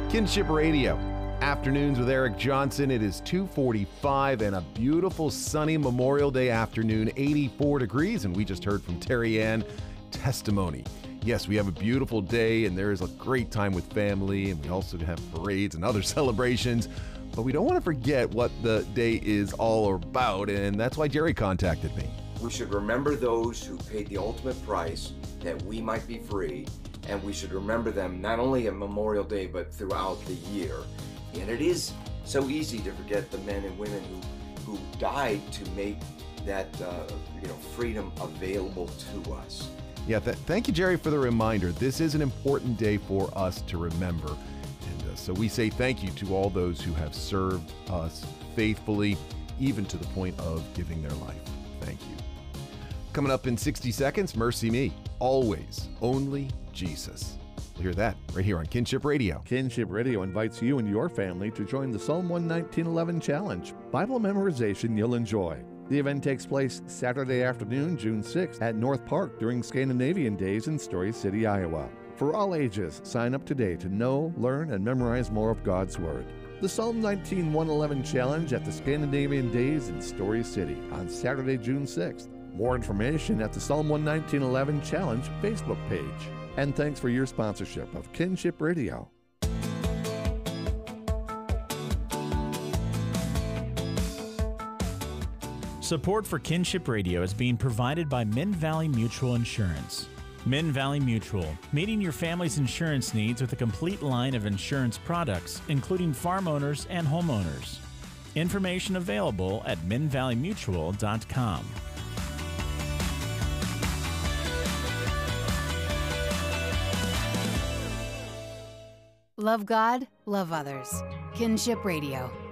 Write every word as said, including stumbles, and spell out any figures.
Kinship Radio, Afternoons with Eric Johnson. It is two forty-five and a beautiful sunny Memorial Day afternoon, eighty-four degrees, and we just heard from Terry Ann testimony. Yes, we have a beautiful day, and there is a great time with family, and we also have parades and other celebrations, but we don't want to forget what the day is all about, and that's why Jerry contacted me. We should remember those who paid the ultimate price that we might be free, and we should remember them not only on Memorial Day, but throughout the year. And it is so easy to forget the men and women who, who died to make that uh, you know, freedom available to us. Yeah, th- thank you, Jerry, for the reminder. This is an important day for us to remember. And uh, so we say thank you to all those who have served us faithfully, even to the point of giving their life. Thank you. Coming up in sixty seconds, Mercy Me. Always, only Jesus. We'll hear that right here on Kinship Radio. Kinship Radio invites you and your family to join the Psalm one nineteen eleven Challenge, Bible memorization you'll enjoy. The event takes place Saturday afternoon, June sixth, at North Park during Scandinavian Days in Story City, Iowa. For all ages, sign up today to know, learn, and memorize more of God's Word. The Psalm nineteen one eleven Challenge at the Scandinavian Days in Story City on Saturday, June sixth. More information at the Psalm one nineteen eleven Challenge Facebook page. And thanks for your sponsorship of Kinship Radio. Support for Kinship Radio is being provided by Min Valley Mutual Insurance. Min Valley Mutual, meeting your family's insurance needs with a complete line of insurance products, including farm owners and homeowners. Information available at min valley mutual dot com. Love God, love others. Kinship Radio.